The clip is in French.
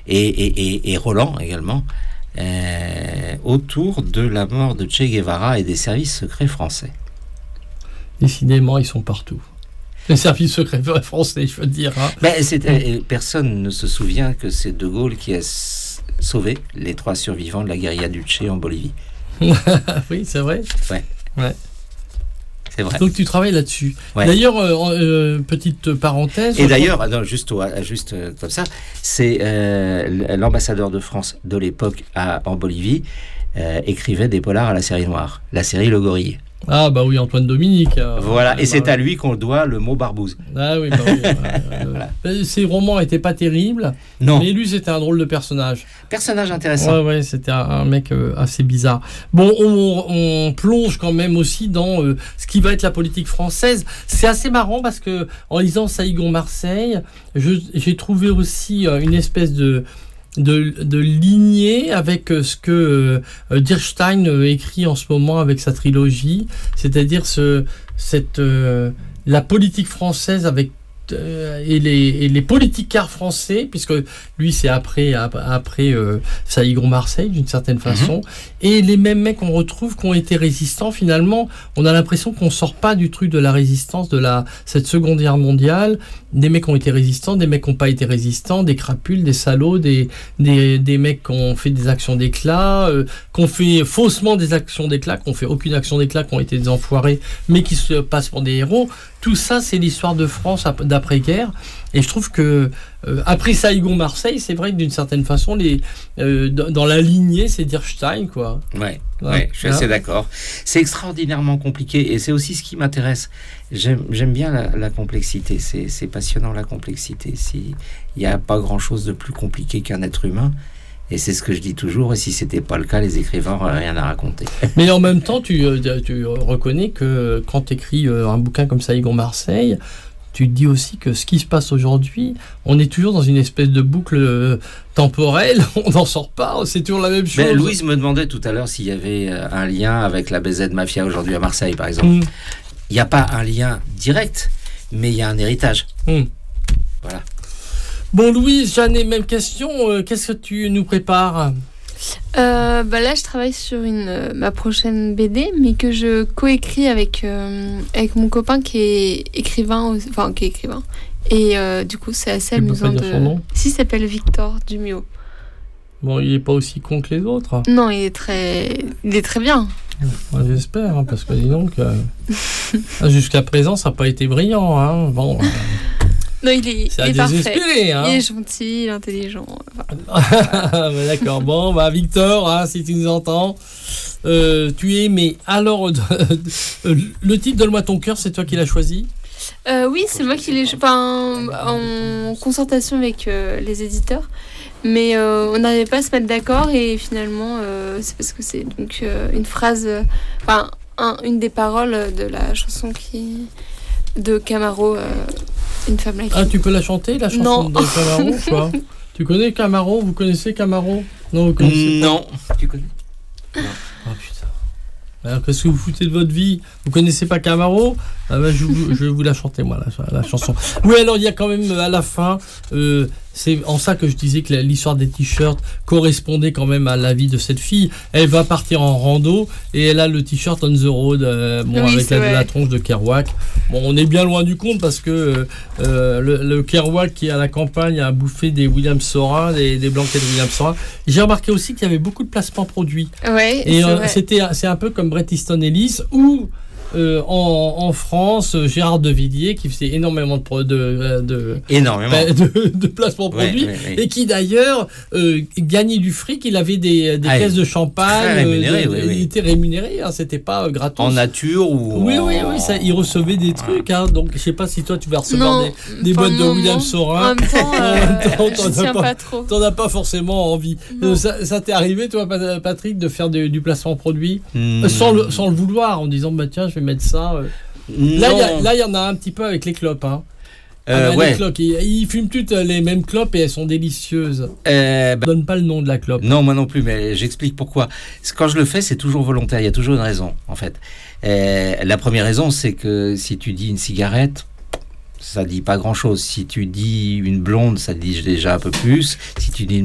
et Roland également, autour de la mort de Che Guevara et des services secrets français. Décidément, ils sont partout. Les services secrets français, je veux dire. Hein. Personne ne se souvient que c'est De Gaulle qui a sauvé les 3 survivants de la guérilla du Che en Bolivie. Oui, c'est vrai. Ouais. C'est vrai. Donc tu travailles là-dessus. Ouais. D'ailleurs, petite parenthèse. Et d'ailleurs, juste comme ça, c'est l'ambassadeur de France de l'époque en Bolivie écrivait des polars à la série noire, la série Le Gorille. Ah bah oui, Antoine Dominique. Voilà, et c'est à lui qu'on doit le mot barbouze. Ah oui, voilà. Ses romans n'étaient pas terribles, non. Mais lui c'était un drôle de personnage. Personnage intéressant. Ouais, c'était un mec assez bizarre. Bon, on plonge quand même aussi dans ce qui va être la politique française. C'est assez marrant parce que en lisant Saïgon-Marseille, j'ai trouvé aussi une espèce de lignée avec ce que Dierstein écrit en ce moment avec sa trilogie, c'est-à-dire la politique française avec et les politicards français, puisque lui c'est après Saïgon-Marseille d'une certaine façon, et les mêmes mecs qu'on retrouve qui ont été résistants, finalement on a l'impression qu'on sort pas du truc de la résistance de cette Seconde Guerre mondiale, des mecs qui ont été résistants, des mecs qui n'ont pas été résistants, des crapules, des salauds, des mecs qui ont fait des actions d'éclat, qui ont fait faussement des actions d'éclat, qui n'ont fait aucune action d'éclat, qui ont été des enfoirés, mais qui se passent pour des héros. Tout ça, c'est l'histoire de France d'après-guerre. Et je trouve que, après Saïgon-Marseille, c'est vrai que d'une certaine façon, dans la lignée, c'est Dierstein, quoi. Ouais, je suis assez d'accord. C'est extraordinairement compliqué et c'est aussi ce qui m'intéresse. J'aime bien la complexité. C'est passionnant, la complexité. Il n'y a pas grand-chose de plus compliqué qu'un être humain. Et c'est ce que je dis toujours, et si c'était pas le cas, les écrivains n'auraient rien à raconter. Mais en même temps, tu reconnais que quand tu écris un bouquin comme Saïgon-Marseille, tu te dis aussi que ce qui se passe aujourd'hui, on est toujours dans une espèce de boucle temporelle, on n'en sort pas, c'est toujours la même chose. Mais Louise me demandait tout à l'heure s'il y avait un lien avec la BZ Mafia aujourd'hui à Marseille, par exemple. Il n'y a pas un lien direct, mais il y a un héritage. Voilà. Bon, Louise, Jeanne, même question. Qu'est-ce que tu nous prépares ? Là, je travaille sur ma prochaine BD, mais que je coécris avec mon copain qui est écrivain. Et du coup, c'est assez amusant. Tu peux pas dire son nom ? Si, il s'appelle Victor Dumio. Bon, il n'est pas aussi con que les autres. Non, il est très bien. Ouais, j'espère, parce que dis donc, jusqu'à présent, ça n'a pas été brillant. Hein. Bon. Non, il est parfait. Hein. Il est gentil, il est intelligent. D'accord. Bon, Victor, hein, si tu nous entends, tu es aimé. Alors, le titre Donne-moi ton cœur, c'est toi qui l'as choisi ? Oui, c'est moi qui l'ai en concertation avec les éditeurs. Mais on n'arrivait pas à se mettre d'accord et finalement, c'est parce que c'est donc une phrase, une des paroles de la chanson de Camaro. Une femme like. Ah, tu peux la chanter, la chanson de Camaro, quoi. Tu connais Camaro ? Vous connaissez Camaro ? Non, vous connaissez pas. Non. Tu connais ? Non. Oh putain. Alors, qu'est-ce que vous foutez de votre vie ? Vous connaissez pas Camaro ? Je vais vous la chanter, moi, la chanson. Oui, alors, il y a quand même, à la fin, c'est en ça que je disais que l'histoire des t-shirts correspondait quand même à la vie de cette fille. Elle va partir en rando et elle a le t-shirt On the Road, avec la tronche de Kerouac. Bon, on est bien loin du compte parce que le Kerouac qui est à la campagne a bouffé des William Sorin, des blanquettes de William Sorin. J'ai remarqué aussi qu'il y avait beaucoup de placements produits. Ouais, et c'est un peu comme Bret Easton Ellis ou en France, Gérard de Villiers qui faisait énormément de placements produits et qui d'ailleurs gagnait du fric. Il avait des caisses de champagne, il était rémunéré, hein, c'était pas gratos. En nature ou oui, ça, il recevait des trucs, hein, donc je sais pas si toi tu vas recevoir des boîtes de William Sorin. En même temps, t'en as pas forcément envie. Ça t'est arrivé toi, Patrick, de faire du placement produit sans le vouloir, en disant tiens, je vais mettre ça. Là, il y en a un petit peu avec les clopes. Hein. Les clopes, ils fument toutes les mêmes clopes et elles sont délicieuses. Donne pas le nom de la clope. Non, moi non plus, mais j'explique pourquoi. Quand je le fais, c'est toujours volontaire. Il y a toujours une raison, en fait. La première raison, c'est que si tu dis une cigarette, ça dit pas grand-chose. Si tu dis une blonde, ça dit déjà un peu plus. Si tu dis